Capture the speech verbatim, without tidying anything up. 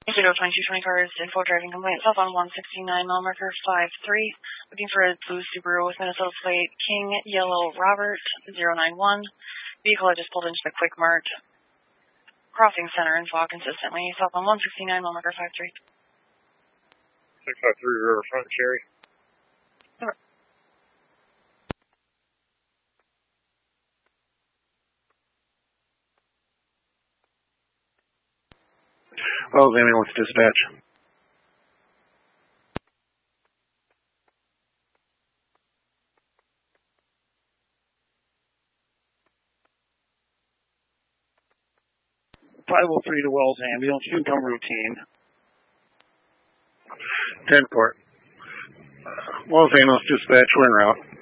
Zero twenty-two twenty cars, info driving complaint, cell phone one sixty-nine, mile marker five three. Looking for a blue Subaru with Minnesota plate, King Yellow Robert zero nine one. Vehicle I just pulled into the Quick Mart. Crossing center info consistently, cell phone one sixty-nine, mile marker five three. six five three Riverfront, Cherry. Over. Well, ambulance dispatch. five oh three to Wells Ambulance, you can come routine. ten four. Wells Ambulance dispatch, we're en route.